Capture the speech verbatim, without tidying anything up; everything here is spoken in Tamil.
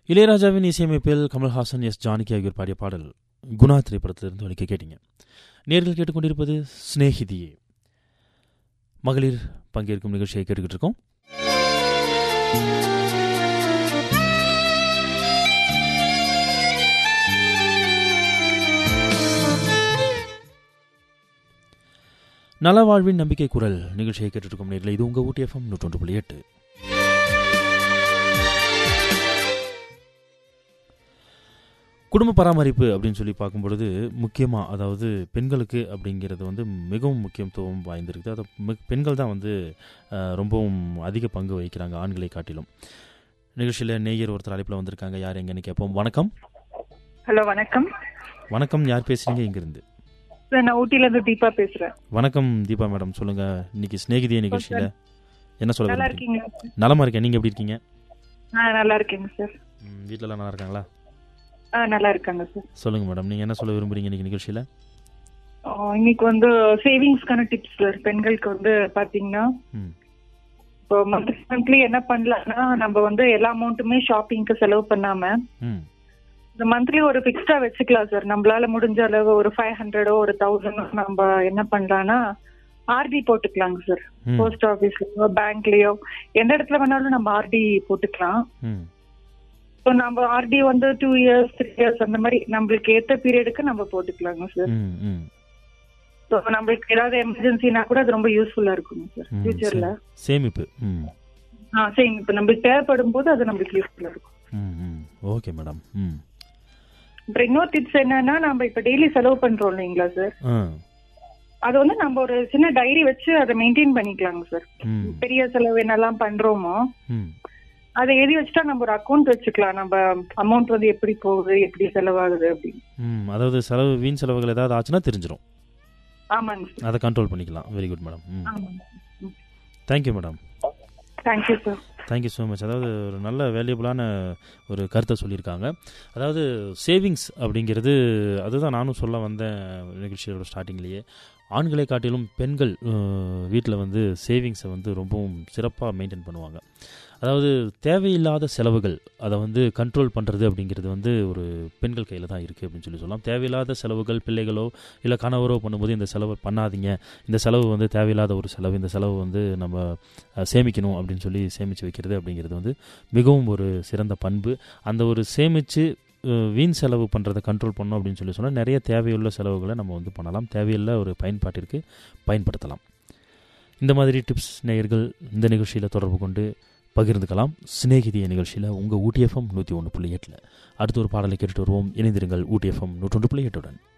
இளையராஜாவின் இசையமைப்பில் கமல்ஹாசன், எஸ் ஜானகி ஆகியோர் பாடிய பாடல் குணா திரைப்படத்திலிருந்து ஒலிக்க கேட்டீங்க. நேர்கள் கேட்டுக்கொண்டிருப்பது ஸ்நேகிதியே. மகளிர் பங்கேற்கும் நிகழ்ச்சியை கேட்டுக்கிட்டு இருக்கோம். நலவாழ்வின் நம்பிக்கை குரல் நிகழ்ச்சியை கேட்டுட்டு இருக்கோம் நேரில். இது உங்கள் ஊட்டி எஃப்எம் நூற்றி ஒன்று புள்ளி எட்டு. குடும்ப பராமரிப்பு அப்படின்னு சொல்லி பார்க்கும்பொழுது முக்கியமாக, அதாவது பெண்களுக்கு அப்படிங்கிறது வந்து மிகவும் முக்கியத்துவம் வாய்ந்திருக்குது. அது பெண்கள் தான் வந்து ரொம்பவும் அதிக பங்கு வகிக்கிறாங்க ஆண்களை காட்டிலும். நிகழ்ச்சியில் நேயர் ஒருத்தர் அழைப்பில் வந்திருக்காங்க. யார் எங்கன்னு கேட்போம். வணக்கம். ஹலோ, வணக்கம். வணக்கம், யார் பேசுறீங்க? இங்கிருந்து நான் ஊட்டில இருந்து தீபா பேசுறேன். வணக்கம் தீபா மேடம், சொல்லுங்க. இன்னைக்கு ஸ்நேகிதிய நிகழ்ச்சியில என்ன சொல்ல? நல்லா இருக்கீங்க? நலமா இருக்கேன், நீங்க எப்படி இருக்கீங்க? நல்லா இருக்கேங்க சார். வீட்டுல எல்லாம் நல்லா இருக்காங்களா? நல்லா இருக்காங்க சார். சொல்லுங்க மேடம், நீங்க என்ன சொல்ல விரும்புறீங்க இன்னைக்கு நிகழ்ச்சியில? இன்னைக்கு வந்து சேவிங்ஸ்க்கான டிப்ஸ் சார். பெண்களுக்கு வந்து பாத்தீங்கன்னா இப்போ மந்த்லி மந்த்லி என்ன பண்ணலாம்னா, நம்ம வந்து எல்லா அமௌண்ட்டுமே ஷாப்பிங்க்கு செலவு பண்ணாம இந்த மந்த்லி ஒரு பிக்ஸ்டா வச்சுக்கலாம் சார். நம்மளால முடிஞ்ச அளவு ஒரு ஃபைவ் ஹண்ட்ரடோ ஒரு தௌசண்டோ நம்ம என்ன பண்ணலாம்னா ஆர்டி போட்டுக்கலாங்க சார். போஸ்ட் ஆபீஸ்லயோ பேங்க்லயோ எந்த இடத்துல வேணாலும் நம்ம ஆர்டி போட்டுக்கலாம். ஸோ நம்ம ஆர்டி வந்து டூ இயர்ஸ் த்ரீ இயர்ஸ் அந்த மாதிரி நம்மளுக்கு ஏற்ற பீரியடுக்கு நம்ம போட்டுக்கலாங்க சார். ஸோ நம்மளுக்கு ஏதாவது எமர்ஜென்சினா கூட அது ரொம்ப யூஸ்ஃபுல்லா இருக்குங்க சார் ஃபியூச்சர்ல. சேமிப்பு ஆ சேமிப்பு நம்மளுக்கு தேவைப்படும் போது அது நம்மளுக்கு யூஸ்ஃபுல்லா இருக்கும். Okay madam. அப்புறம் இன்னொரு டிப்ஸ் என்னன்னா, நம்ம இப்ப டெய்லி செலவு பண்றோம் இல்லைங்களா சார், அது வந்து நம்ம ஒரு சின்ன டைரி வச்சு அதை மெயின்டைன் பண்ணிக்கலாங்க சார். பெரிய செலவு என்னெல்லாம் பண்றோமோ அதை எழுதி வச்சுட்டா நம்ம ஒரு அக்கௌண்ட் வச்சுக்கலாம். நம்ம அமௌண்ட் வந்து எப்படி போகுது, எப்படி செலவாகுது அப்படின்னு. அதாவது செலவு வீண் செலவுகள் ஏதாவது ஆச்சுன்னா தெரிஞ்சிடும். ஆமாங்க சார், அதை கண்ட்ரோல் பண்ணிக்கலாம். Very good madam. Thank you madam. Thank you sir. Thank you so much. அதாவது ஒரு நல்ல வேல்யூபிளான ஒரு கருத்தை சொல்லியிருக்காங்க. அதாவது சேவிங்ஸ் அப்படிங்கிறது, அதுதான் நானும் சொல்ல வந்தேன் நிகழ்ச்சியோட ஸ்டார்டிங்லேயே. ஆண்களை காட்டிலும் பெண்கள் வீட்டில் வந்து சேவிங்ஸை வந்து ரொம்பவும் சிறப்பாக மெயின்டைன் பண்ணுவாங்க. அதாவது தேவையில்லாத செலவுகள் அதை வந்து கண்ட்ரோல் பண்ணுறது அப்படிங்கிறது வந்து ஒரு பெண்கள் கையில் தான் இருக்குது அப்படின்னு சொல்லி சொல்லலாம். தேவையில்லாத செலவுகள் பிள்ளைகளோ இல்லை கணவரோ பண்ணும்போது இந்த செலவு பண்ணாதீங்க, இந்த செலவு வந்து தேவையில்லாத ஒரு செலவு, இந்த செலவு வந்து நம்ம சேமிக்கணும் அப்படின்னு சொல்லி சேமித்து வைக்கிறது அப்படிங்கிறது வந்து மிகவும் ஒரு சிறந்த பண்பு. அந்த ஒரு சேமித்து வீண் செலவு பண்ணுறதை கண்ட்ரோல் பண்ணணும் அப்படின்னு சொல்லி சொன்னால் நிறைய தேவையுள்ள செலவுகளை நம்ம வந்து பண்ணலாம், தேவையுள்ள ஒரு பயன்பாட்டிற்கு பயன்படுத்தலாம். இந்த மாதிரி டிப்ஸ் நேயர்கள் இந்த நிகழ்ச்சியில் தொடர்பு கொண்டு பகிர்ந்துக்கலாம். ஸ்நேகிதிய நிகழ்ச்சியில் உங்கள் ஊட்டி எஃப்எம் நூற்றி ஒன்று புள்ளி எட்டில் அடுத்த ஒரு பாடலை கேட்டுட்டு வருவோம். இணைந்திருங்கள் ஊட்டி எஃப்எம் நூற்றி ஒன்று புள்ளி எட்டுடன்.